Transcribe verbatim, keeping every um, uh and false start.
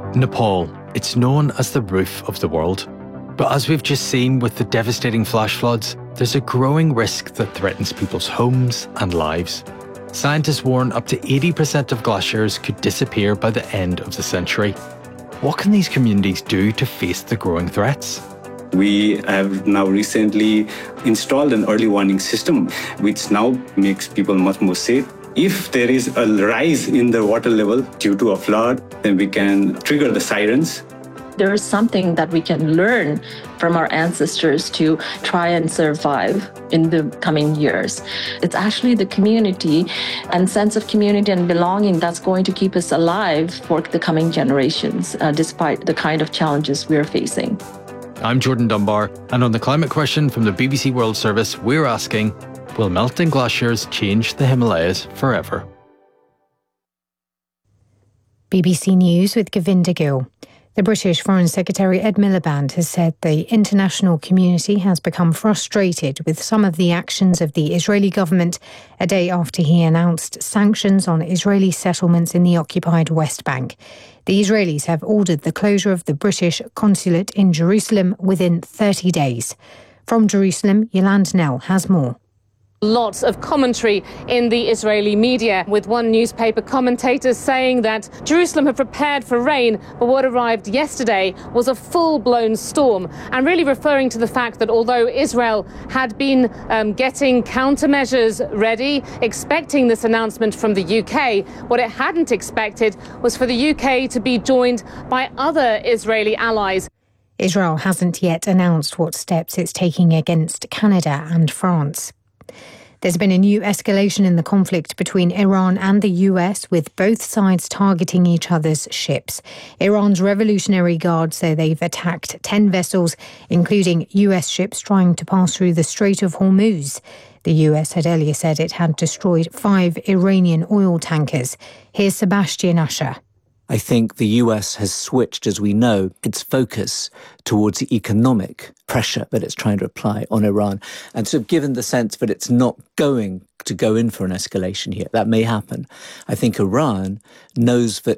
Nepal, it's known as the roof of the world. But as we've just seen with the devastating flash floods, there's a growing risk that threatens people's homes and lives. Scientists warn up to eighty percent of glaciers could disappear by the end of the century. What can these communities do to face the growing threats? We have now recently installed an early warning system, which now makes people much more safe. If there is a rise in the water level due to a flood, then we can trigger the sirens. There is something that we can learn from our ancestors to try and survive in the coming years. It's actually the community and sense of community and belonging that's going to keep us alive for the coming generations, uh, despite the kind of challenges we're facing. I'm Jordan Dunbar, and on the climate question from the B B C World Service, we're asking, will melting glaciers change the Himalayas forever? B B C News with Govinda Gill. The British Foreign Secretary Ed Miliband has said the international community has become frustrated with some of the actions of the Israeli government a day after he announced sanctions on Israeli settlements in the occupied West Bank. The Israelis have ordered the closure of the British consulate in Jerusalem within thirty days. From Jerusalem, Yolande Nell has more. Lots of commentary in the Israeli media, with one newspaper commentator saying that Jerusalem had prepared for rain, but what arrived yesterday was a full-blown storm, and really referring to the fact that although Israel had been um, getting countermeasures ready, expecting this announcement from the U K, what it hadn't expected was for the U K to be joined by other Israeli allies. Israel hasn't yet announced what steps it's taking against Canada and France. There's been a new escalation in the conflict between Iran and the U S, with both sides targeting each other's ships. Iran's Revolutionary Guard say they've attacked ten vessels, including U S ships trying to pass through the Strait of Hormuz. The U S had earlier said it had destroyed five Iranian oil tankers. Here's Sebastian Usher. I think the U S has switched, as we know, its focus towards the economic pressure that it's trying to apply on Iran. And so given the sense that it's not going to go in for an escalation here, that may happen. I think Iran knows that